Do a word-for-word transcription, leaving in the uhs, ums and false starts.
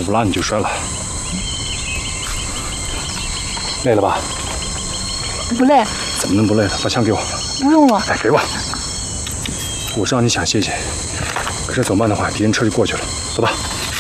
我不拉你就摔了。累了吧？ 不累。 怎么能不累呢？把枪给我。 不用了。 哎，给我。我知道你想歇歇，可是走慢的话，敌人车就过去了。走吧。